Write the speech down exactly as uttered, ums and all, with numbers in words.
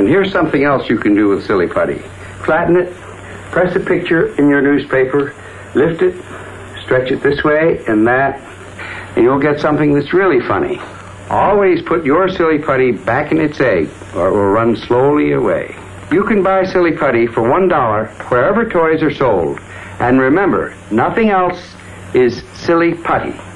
And here's something else you can do with Silly Putty. Flatten it, press a picture in your newspaper, lift it, stretch it this way and that, and you'll get something that's really funny. Always put your Silly Putty back in its egg, or it will run slowly away. You can buy Silly Putty for one dollar wherever toys are sold. And remember, nothing else is Silly Putty.